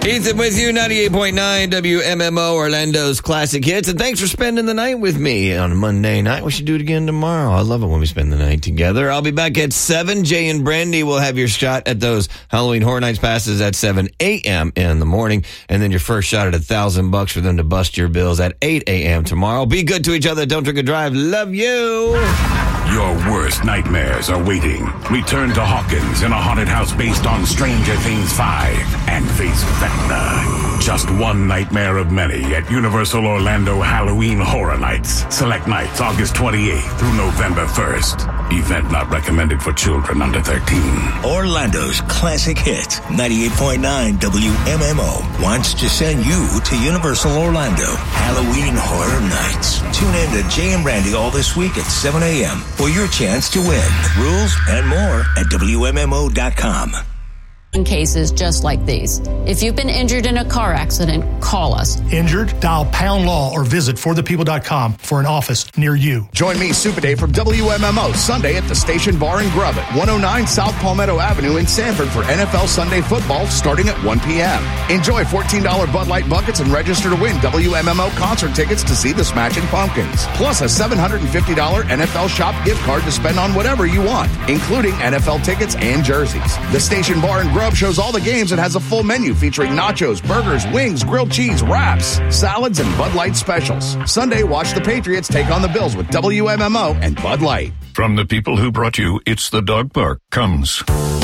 Ethan with you, 98.9 WMMO, Orlando's Classic Hits. And thanks for spending the night with me on a Monday night. We should do it again tomorrow. I love it when we spend the night together. I'll be back at 7. Jay and Brandy will have your shot at those Halloween Horror Nights passes at 7 a.m. in the morning. And then your first shot at $1,000 for them to bust your bills at 8 a.m. tomorrow. Be good to each other. Don't drink and drive. Love you. Your worst nightmares are waiting. Return to Hawkins in a haunted house based on Stranger Things 5 and face Vecna. Just one nightmare of many at Universal Orlando Halloween Horror Nights. Select nights August 28th through November 1st. Event not recommended for children under 13. Orlando's Classic Hits, 98.9 WMMO, wants to send you to Universal Orlando Halloween Horror Nights. Tune in to Jay and Randy all this week at 7 a.m. for your chance to win. Rules and more at WMMO.com. In cases just like these. If you've been injured in a car accident, call us. Injured? Dial Pound Law or visit forthepeople.com for an office near you. Join me, Super Dave, from WMMO Sunday at the Station Bar and Grub at 109 South Palmetto Avenue in Sanford for NFL Sunday football starting at 1 p.m. Enjoy $14 Bud Light buckets and register to win WMMO concert tickets to see the Smashing Pumpkins. Plus a $750 NFL Shop gift card to spend on whatever you want, including NFL tickets and jerseys. The Station Bar and Grub shows all the games and has a full menu featuring nachos, burgers, wings, grilled cheese, wraps, salads, and Bud Light specials. Sunday, watch the Patriots take on the Bills with WMMO and Bud Light. From the people who brought you It's the Dog Park comes